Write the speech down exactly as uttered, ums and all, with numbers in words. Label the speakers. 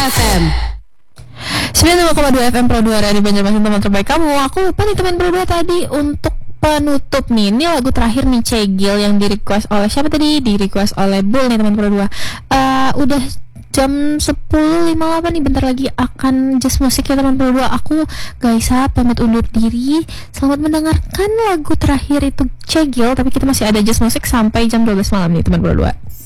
Speaker 1: F M.
Speaker 2: sembilan puluh lima koma dua F M Pro dua Radio Banjarmasin, teman terbaik kamu. Aku lupa nih teman Pro dua tadi untuk penutup nih. Ini lagu terakhir nih, Cegil, yang di request oleh siapa tadi? Di request oleh Bull nih teman Pro dua. Uh, udah jam sepuluh lima puluh delapan nih, bentar lagi akan Just Musik ya teman Pro dua. Aku Gaisa pamit undur diri. Selamat mendengarkan lagu terakhir itu Cegil, tapi kita masih ada Just Musik sampai jam dua belas malam nih teman Pro dua.